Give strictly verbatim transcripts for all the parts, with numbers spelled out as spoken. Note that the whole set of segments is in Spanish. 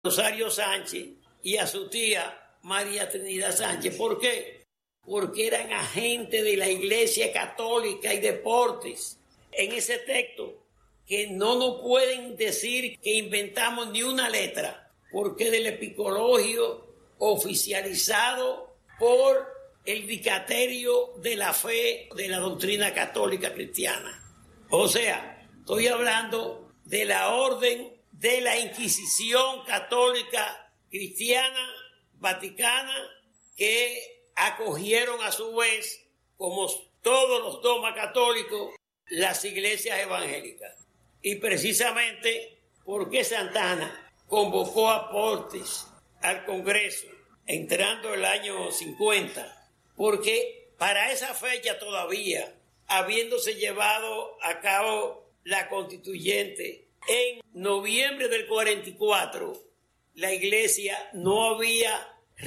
Rosario Sánchez y a su tía María Trinidad Sánchez. ¿Por qué? Porque eran agentes de la Iglesia Católica y deportes. En ese texto, que no nos pueden decir que inventamos ni una letra, porque del epicologio oficializado por el Dicasterio de la Fe de la Doctrina Católica Cristiana. O sea, estoy hablando de la orden de la Inquisición Católica Cristiana Vaticana, que acogieron a su vez, como todos los dogmas católicos, las iglesias evangélicas. Y precisamente porque Santana convocó a Portes al Congreso, entrando el año cincuenta, porque para esa fecha todavía, habiéndose llevado a cabo la constituyente, en noviembre del cuarenta y cuatro, la Iglesia no había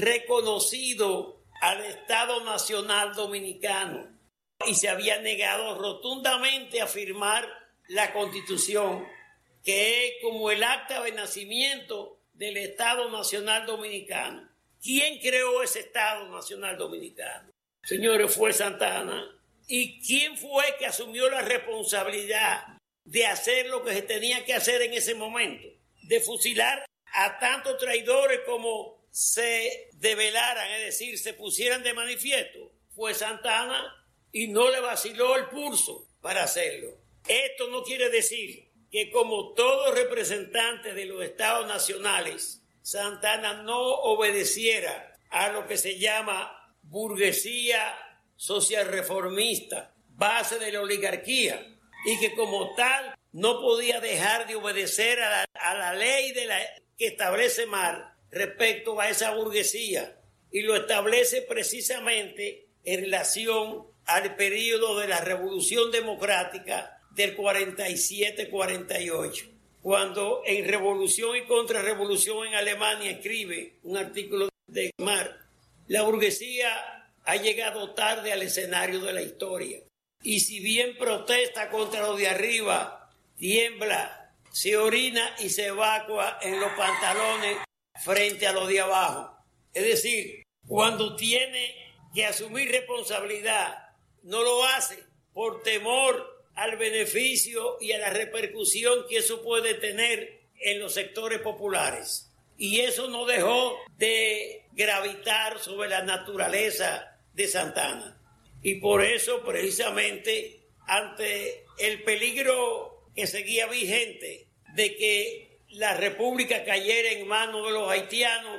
reconocido al Estado Nacional Dominicano y se había negado rotundamente a firmar la Constitución, que es como el acta de nacimiento del Estado Nacional Dominicano. ¿Quién creó ese Estado Nacional Dominicano? Señores, fue Santana. ¿Y quién fue que asumió la responsabilidad de hacer lo que se tenía que hacer en ese momento? De fusilar a tantos traidores como se develaran, es decir, se pusieran de manifiesto. Fue Santana y no le vaciló el pulso para hacerlo. Esto no quiere decir que, como todos representantes de los estados nacionales, Santana no obedeciera a lo que se llama burguesía social reformista, base de la oligarquía, y que como tal no podía dejar de obedecer a la, a la ley de la, que establece Marx respecto a esa burguesía, y lo establece precisamente en relación al periodo de la Revolución Democrática del cuarenta y siete cuarenta y ocho, cuando en Revolución y Contrarrevolución en Alemania escribe un artículo de Marx: la burguesía ha llegado tarde al escenario de la historia, y si bien protesta contra lo de arriba, tiembla, se orina y se evacua en los pantalones frente a lo de abajo. Es decir, cuando tiene que asumir responsabilidad, no lo hace por temor al beneficio y a la repercusión que eso puede tener en los sectores populares. Y eso no dejó de gravitar sobre la naturaleza de Santana. Y por eso, precisamente, ante el peligro que seguía vigente de que la República cayera en manos de los haitianos,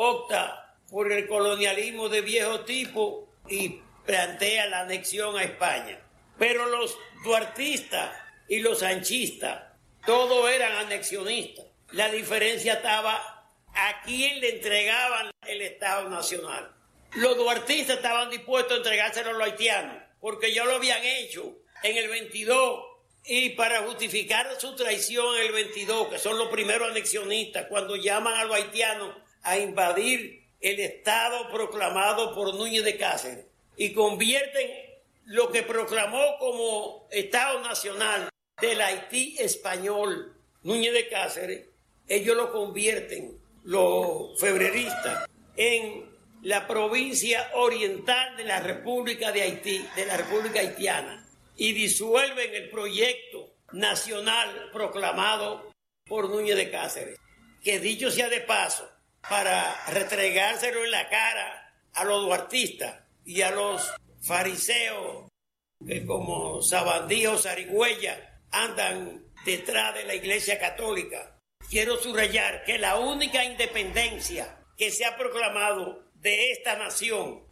opta por el colonialismo de viejo tipo y plantea la anexión a España. Pero los duartistas y los sanchistas, todos eran anexionistas. La diferencia estaba a quién le entregaban el Estado Nacional. Los duartistas estaban dispuestos a entregárselo a los haitianos, porque ya lo habían hecho en el veintidós, y para justificar su traición en el veintidós, que son los primeros anexionistas, cuando llaman a los haitianos a invadir el Estado proclamado por Núñez de Cáceres, y convierten lo que proclamó como Estado Nacional del Haití español, Núñez de Cáceres, ellos lo convierten, los febreristas, en la provincia oriental de la República de Haití, de la República Haitiana, y disuelven el proyecto nacional proclamado por Núñez de Cáceres, que dicho sea de paso, para restregárselo en la cara a los duartistas y a los fariseos que como Sabandío, Zarigüeya andan detrás de la Iglesia Católica. Quiero subrayar que la única independencia que se ha proclamado de esta nación,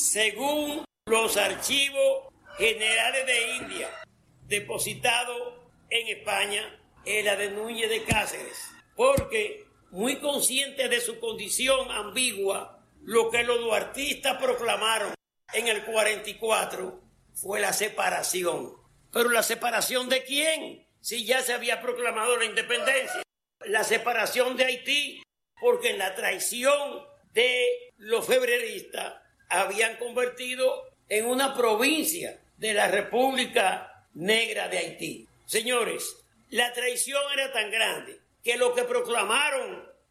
según los archivos generales de India depositados en España, es la de Núñez de Cáceres, porque muy conscientes de su condición ambigua, lo que los duartistas proclamaron en el cuarenta y cuatro fue la separación. ¿Pero la separación de quién? Si ya se había proclamado la independencia. La separación de Haití, porque en la traición de los febreristas habían convertido en una provincia de la República Negra de Haití. Señores, la traición era tan grande que lo que proclamaron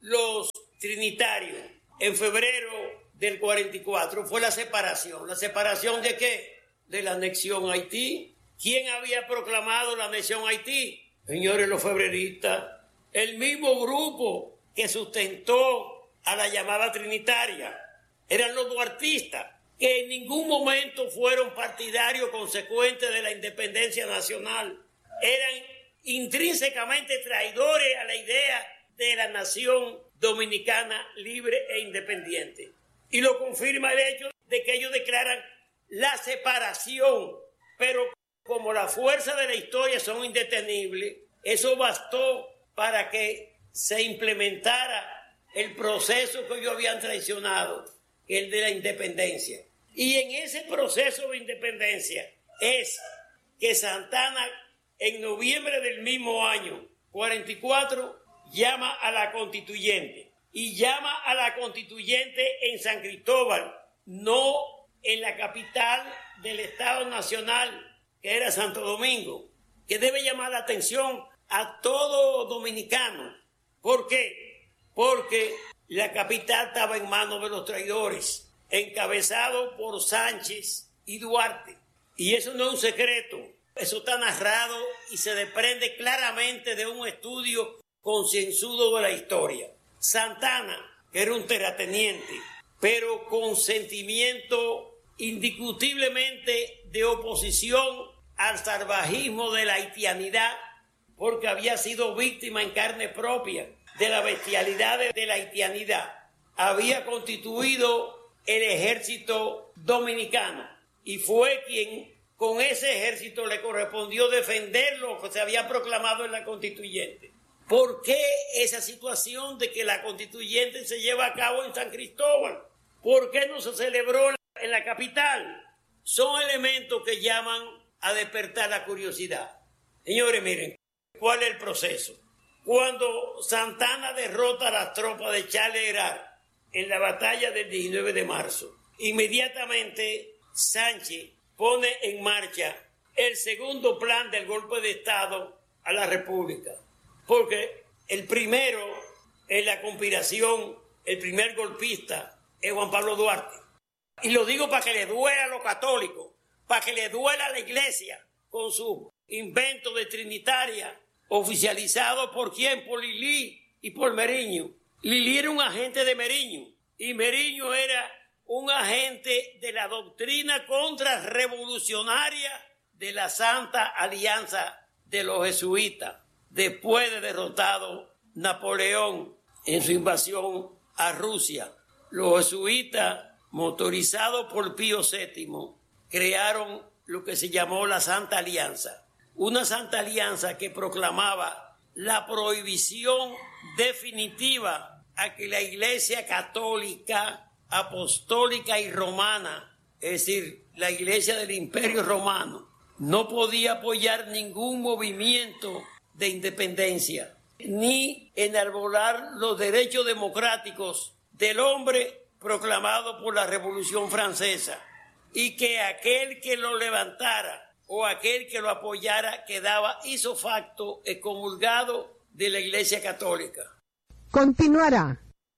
los trinitarios en febrero del cuarenta y cuatro fue la separación. ¿La separación de qué? De la anexión a Haití. ¿Quién había proclamado la anexión a Haití? Señores, los febreristas. El mismo grupo que sustentó a la llamada trinitaria. Eran los duartistas, que en ningún momento fueron partidarios consecuentes de la independencia nacional. Eran intrínsecamente traidores a la idea de la nación dominicana libre e independiente. Y lo confirma el hecho de que ellos declaran la separación, pero como las fuerzas de la historia son indetenibles, eso bastó para que se implementara el proceso que ellos habían traicionado, el de la independencia. Y en ese proceso de independencia es que Santana, en noviembre del mismo año, cuarenta y cuatro, llama a la constituyente. Y llama a la constituyente en San Cristóbal, no en la capital del Estado Nacional, que era Santo Domingo, que debe llamar la atención a todo dominicano. ¿Por qué? Porque la capital estaba en manos de los traidores, encabezado por Sánchez y Duarte. Y eso no es un secreto, eso está narrado y se desprende claramente de un estudio concienzudo de la historia. Santana, que era un terrateniente, pero con sentimiento indiscutiblemente de oposición al salvajismo de la haitianidad, porque había sido víctima en carne propia de la bestialidad de la haitianidad. Había constituido el ejército dominicano y fue quien con ese ejército le correspondió defender lo que se había proclamado en la constituyente. ¿Por qué esa situación de que la constituyente se lleva a cabo en San Cristóbal? ¿Por qué no se celebró en la capital? Son elementos que llaman a despertar la curiosidad. Señores, miren, ¿cuál es el proceso? Cuando Santana derrota a las tropas de Charles Herard en la batalla del diecinueve de marzo, inmediatamente Sánchez pone en marcha el segundo plan del golpe de Estado a la República. Porque el primero en la conspiración, el primer golpista, es Juan Pablo Duarte. Y lo digo para que le duela a los católicos, para que le duela a la iglesia con su invento de trinitaria, oficializado por quién, por Lili y por Meriño. Lili era un agente de Meriño y Meriño era un agente de la doctrina contrarrevolucionaria de la Santa Alianza de los Jesuitas, después de derrotado Napoleón en su invasión a Rusia. Los jesuitas, motorizados por Pío séptimo, crearon lo que se llamó la Santa Alianza. Una Santa Alianza que proclamaba la prohibición definitiva a que la Iglesia católica, apostólica y romana, es decir, la Iglesia del Imperio Romano, no podía apoyar ningún movimiento de independencia, ni enarbolar los derechos democráticos del hombre proclamado por la Revolución Francesa, y que aquel que lo levantara o aquel que lo apoyara quedaba ipso facto excomulgado de la Iglesia Católica. Continuará.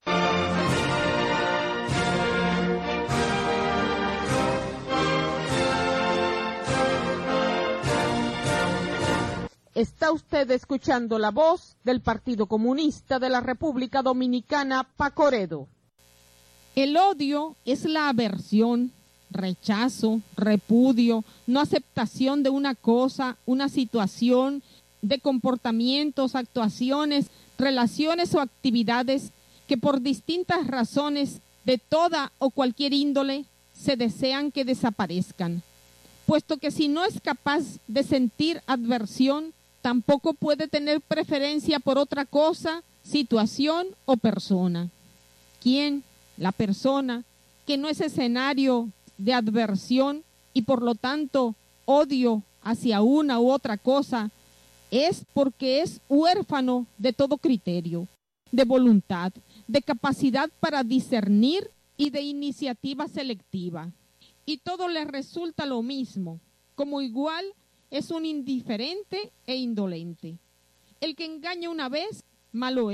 Está usted escuchando la voz del Partido Comunista de la República Dominicana, Pacoredo. El odio es la aversión, rechazo, repudio, no aceptación de una cosa, una situación, de comportamientos, actuaciones, relaciones o actividades que por distintas razones de toda o cualquier índole se desean que desaparezcan, puesto que si no es capaz de sentir adversión, tampoco puede tener preferencia por otra cosa, situación o persona. ¿Quién? La persona que no es escenario de adversión y por lo tanto odio hacia una u otra cosa, es porque es huérfano de todo criterio, de voluntad, de capacidad para discernir y de iniciativa selectiva. Y todo le resulta lo mismo, como igual es un indiferente e indolente. El que engaña una vez, malo es,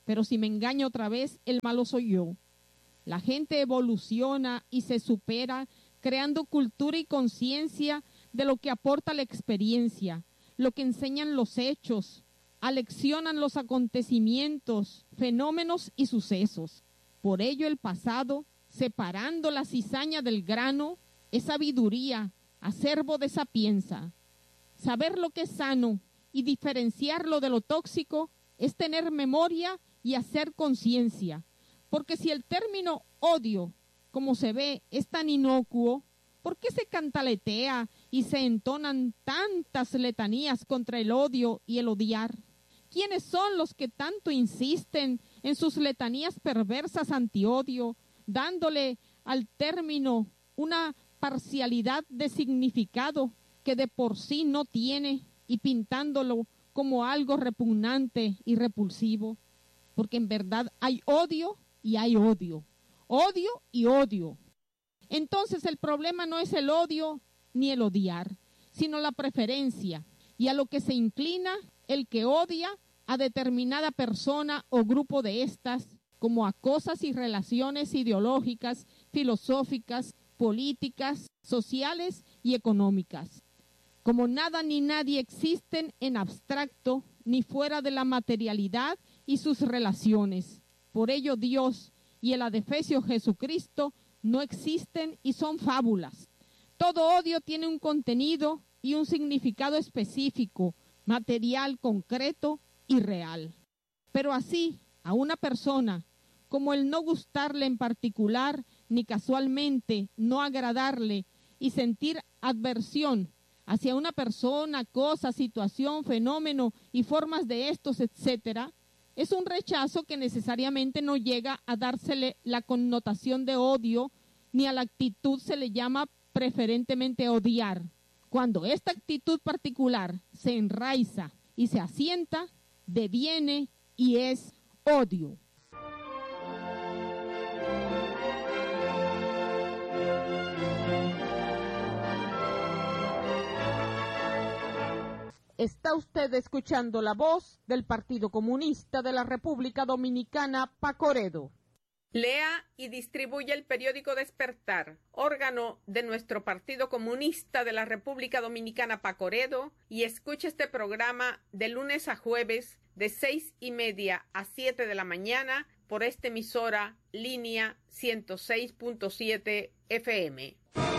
pero si me engaño otra vez, el malo soy yo. La gente evoluciona y se supera creando cultura y conciencia de lo que aporta la experiencia, lo que enseñan los hechos, aleccionan los acontecimientos, fenómenos y sucesos. Por ello el pasado, separando la cizaña del grano, es sabiduría, acervo de sapienza. Saber lo que es sano y diferenciarlo de lo tóxico es tener memoria y hacer conciencia. Porque si el término odio, como se ve, es tan inocuo, ¿por qué se cantaletea y se entonan tantas letanías contra el odio y el odiar? ¿Quiénes son los que tanto insisten en sus letanías perversas antiodio, dándole al término una parcialidad de significado que de por sí no tiene y pintándolo como algo repugnante y repulsivo? Porque en verdad hay odio y hay odio, odio y odio. Entonces el problema no es el odio ni el odiar, sino la preferencia y a lo que se inclina el que odia a determinada persona o grupo de estas, como a cosas y relaciones ideológicas, filosóficas, políticas, sociales y económicas. Como nada ni nadie existen en abstracto ni fuera de la materialidad y sus relaciones. Por ello Dios y el adefesio Jesucristo no existen y son fábulas. Todo odio tiene un contenido y un significado específico, material, concreto y real. Pero así, a una persona, como el no gustarle en particular, ni casualmente no agradarle y sentir adversión hacia una persona, cosa, situación, fenómeno y formas de estos, etcétera, es un rechazo que necesariamente no llega a dársele la connotación de odio, ni a la actitud se le llama preferentemente odiar. Cuando esta actitud particular se enraiza y se asienta, deviene y es odio. Está usted escuchando la voz del Partido Comunista de la República Dominicana, Pacoredo. Lea y distribuye el periódico Despertar, órgano de nuestro Partido Comunista de la República Dominicana, Pacoredo, y escuche este programa de lunes a jueves de seis y media a siete de la mañana por esta emisora línea ciento seis punto siete F M.